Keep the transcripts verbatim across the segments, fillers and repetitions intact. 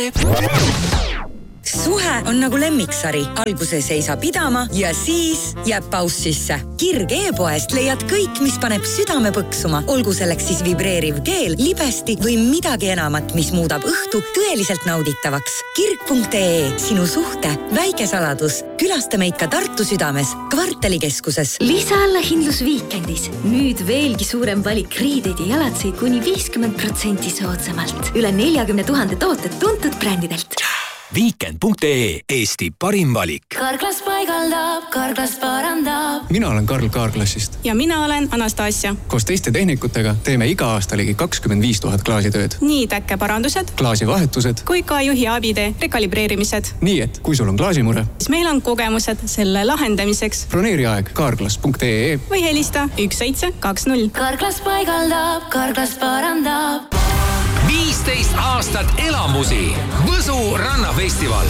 Suhe on nagu lemmiksari. Alguses ei saa pidama ja siis jääb paus sisse. Kirg e-poest leiad kõik, mis paneb südame põksuma. Olgu selleks siis vibreeriv keel, libesti või midagi enamat, mis muudab õhtu tõeliselt nauditavaks. kirg punkt ee, sinu suhte väike saladus. Külasta meid ka Tartu südames, kvartalikeskuses. Lisaallahindlus Weekendis. Nüüd veelgi suurem valik riideid ja jalatseid kuni viiskümmend protsenti soodsamalt. Üle neljakümne tuhande tooted tuntud brändidelt. Weekend punkt ee, Eesti parim valik. Karklas paigaldab, Karklas parandab. Mina olen Karl Kaarklassist. Ja mina olen Anastasia. Koos teiste tehnikutega teeme iga aasta ligi kakskümmend viis tuhat klaasitööd. Nii täkkeparandused, klaasivahetused kui ka juhi abide rekalibreerimised. Nii et, kui sul on klaasimure, siis meil on kogemused selle lahendamiseks. Broneeri aeg karklas punkt ee või helista üks seitse kaks null. Karklas paigaldab, Karklas parandab. viisteist aastat elamusi. Võsu rannafestival.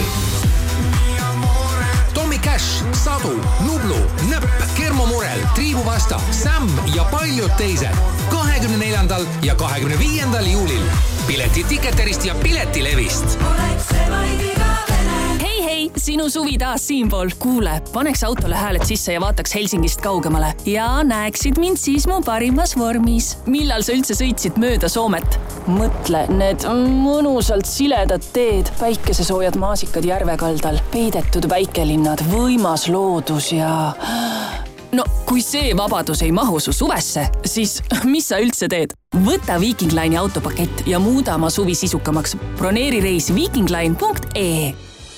Tommy Cash, Sadu, Nublu, Nõpp, Kermo Murel, Triivu Vasta, Sam ja paljud teised. kahekümne neljandal ja kahekümne viiendal juulil. Piletid Ticketerist ja Piletilevist. Hei, hei, sinu suvi taas siinpool. Kuule, paneks autole hääled sisse ja vaataks Helsingist kaugemale. Ja näeksid mind siis mu parimas vormis. Millal sa üldse sõitsid mööda Soomet? Mõtle, need mõnusalt siledad teed, päikesesoojad maasikad järvekaldal, peidetud väikelinnad, võimas loodus ja... No, kui see vabadus ei mahu su suvesse, siis mis sa üldse teed? Võta Viking Line'i autopakett ja muuda oma suvi sisukamaks. Broneeri reis viikingline punkt ee.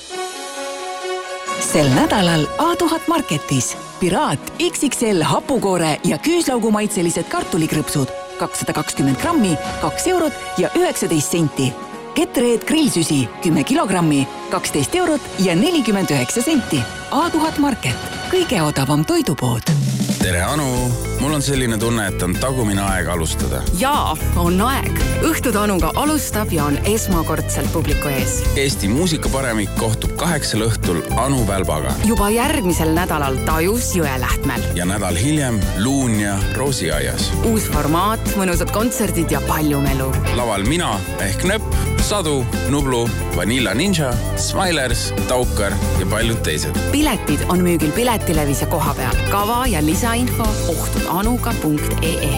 Sel nädalal A tuhat Marketis. Piraat X X L hapukoore ja küüslaugumaitselised kartulikrõpsud. kakssada kakskümmend grammi, kaks eurot ja üheksateist senti. Ketreed grillsüsi, kümme kilogrammi, kaksteist eurot ja nelikümmend üheksa senti. A tuhat Market. Kõige odavam toidupood. Tere, Anu! Mul on selline tunne, et on tagumine aeg alustada. Jaa, on aeg. Õhtud Anuga alustab ja on esmakordselt publiku ees. Eesti muusikaparemik kohtub kaheksal õhtul Anu Välbaga. Juba järgmisel nädalal Tajus Jõelähtmel. Ja nädal hiljem Luunja Roosiaias. Uus formaat, mõnusad kontserdid ja palju melu. Laval mina ehk Nõpp, Sadu, Nublu, Vanilla Ninja, Smilers, Taukar ja paljud teised. Piletid on müügil Piletilevis ja koha peal. Kava ja lisainfo ohtudanuga punkt ee.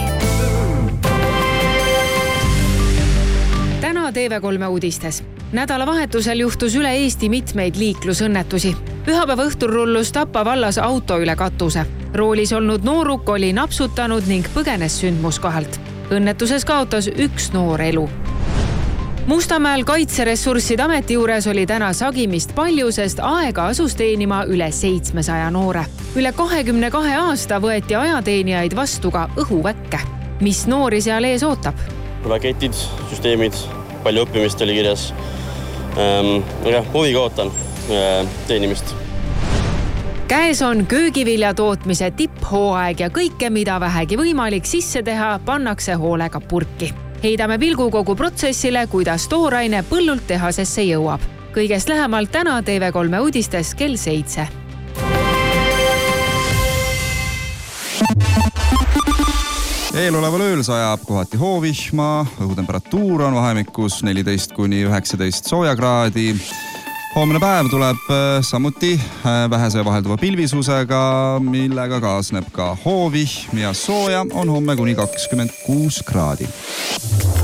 Täna T V kolme uudistes. Nädalavahetusel juhtus üle Eesti mitmeid liiklusõnnetusi. Pühapäeva õhtul rullus Tapa vallas auto üle katuse. Roolis olnud nooruk oli napsutanud ning põgenes sündmuskohalt. Õnnetuses kaotas üks noor elu. Mustamäel Kaitseressursside ameti juures oli täna sagimist palju, sest aega asus teenima üle seitsmesaja noore. Üle kahekümne kahe aasta võeti ajateenijaid vastu ka õhuväkke. Mis noori seal ees ootab? Raketid, süsteemid, palju õppimist oli kirjas. Ähm, aga huviga ootan äh, teenimist. Käes on köögivilja tootmise tipphooaeg ja kõike, mida vähegi võimalik sisse teha, pannakse hoolega purki. Heidame pilgu kogu protsessile, kuidas tooraine põllult tehasesse jõuab. Kõigest lähemalt täna T V kolme uudistes kell seitse. Eeloleval ööl sajab kohati hoovihma, õhutemperatuur on vahemikus neliteist kuni üheksateist soojakraadi. Hoomne päev tuleb samuti vähese vahelduva pilvisusega, millega kaasneb ka hoovihm ja sooja on homme kuni kakskümmend kuus kraadi.